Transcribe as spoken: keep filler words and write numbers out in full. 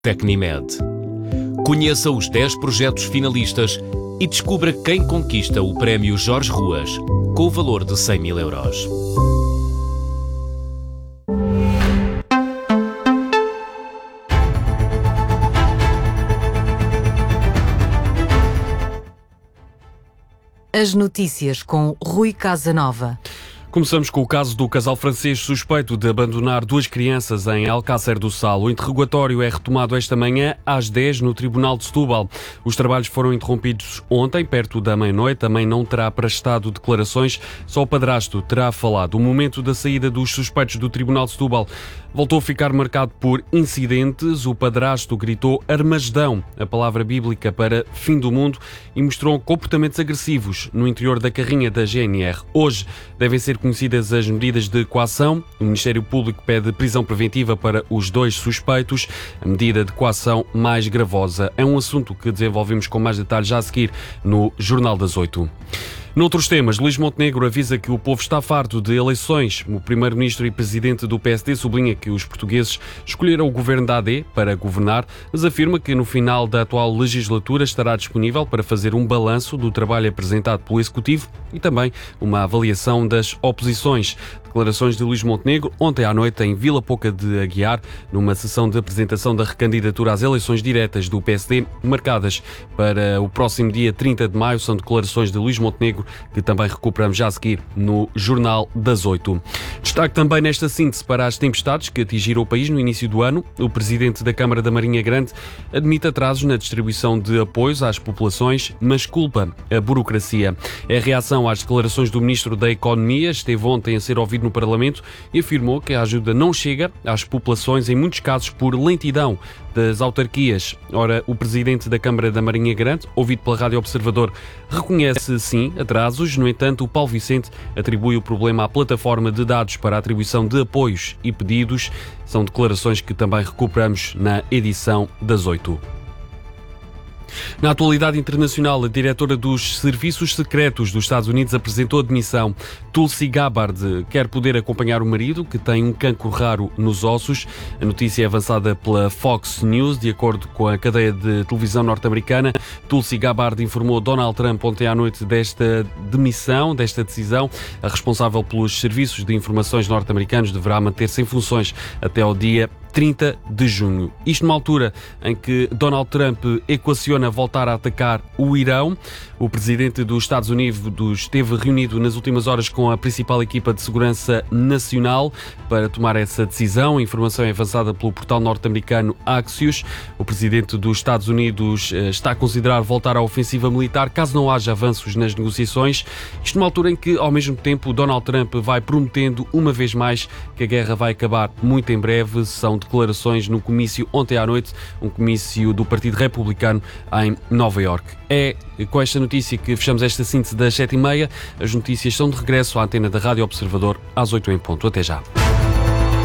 Tecnimed. Conheça os dez projetos finalistas e descubra quem conquista o Prémio Jorge Ruas, com o valor de cem mil euros. As notícias com Rui Casanova. Começamos com o caso do casal francês suspeito de abandonar duas crianças em Alcácer do Sal. O interrogatório é retomado esta manhã às dez no Tribunal de Setúbal. Os trabalhos foram interrompidos ontem, perto da meia-noite. A mãe não terá prestado declarações, só o padrasto terá falado. O momento da saída dos suspeitos do Tribunal de Setúbal voltou a ficar marcado por incidentes. O padrasto gritou Armagedão, a palavra bíblica para fim do mundo, e mostrou comportamentos agressivos no interior da carrinha da G N R. Hoje devem ser conhecidas as medidas de coação. O Ministério Público pede prisão preventiva para os dois suspeitos. A medida de coação mais gravosa é um assunto que desenvolvemos com mais detalhes já a seguir no Jornal das Oito. Noutros temas, Luís Montenegro avisa que o povo está farto de eleições. O primeiro-ministro e presidente do P S D sublinha que os portugueses escolheram o governo da A D para governar, mas afirma que no final da atual legislatura estará disponível para fazer um balanço do trabalho apresentado pelo Executivo e também uma avaliação das oposições. Declarações de Luís Montenegro ontem à noite em Vila Pouca de Aguiar, numa sessão de apresentação da recandidatura às eleições diretas do P S D, marcadas para o próximo dia trinta de maio. São declarações de Luís Montenegro, que também recuperamos já a seguir no Jornal das Oito. Destaque também nesta síntese para as tempestades que atingiram o país no início do ano. O presidente da Câmara da Marinha Grande admite atrasos na distribuição de apoios às populações, mas culpa a burocracia. É a reação às declarações do Ministro da Economia. Esteve ontem a ser ouvido no Parlamento e afirmou que a ajuda não chega às populações, em muitos casos por lentidão das autarquias. Ora, o presidente da Câmara da Marinha Grande, ouvido pela Rádio Observador, reconhece sim atrasos. No entanto, o Paulo Vicente atribui o problema à plataforma de dados para a atribuição de apoios e pedidos. São declarações que também recuperamos na edição das oito. Na atualidade internacional, a diretora dos Serviços Secretos dos Estados Unidos apresentou admissão. Tulsi Gabbard quer poder acompanhar o marido, que tem um cancro raro nos ossos. A notícia é avançada pela Fox News. De acordo com a cadeia de televisão norte-americana, Tulsi Gabbard informou Donald Trump ontem à noite desta demissão, desta decisão. A responsável pelos serviços de informações norte-americanos deverá manter-se em funções até ao dia trinta de junho. Isto numa altura em que Donald Trump equaciona voltar a atacar o Irão. O presidente dos Estados Unidos esteve reunido nas últimas horas com a principal equipa de segurança nacional para tomar essa decisão. A informação é avançada pelo portal norte-americano Axios. O presidente dos Estados Unidos está a considerar voltar à ofensiva militar caso não haja avanços nas negociações. Isto numa altura em que, ao mesmo tempo, Donald Trump vai prometendo uma vez mais que a guerra vai acabar muito em breve. São declarações no comício ontem à noite, um comício do Partido Republicano em Nova Iorque. É com esta notícia que fechamos esta síntese das sete e meia. As notícias são de regresso à antena da Rádio Observador às oito em ponto. Até já.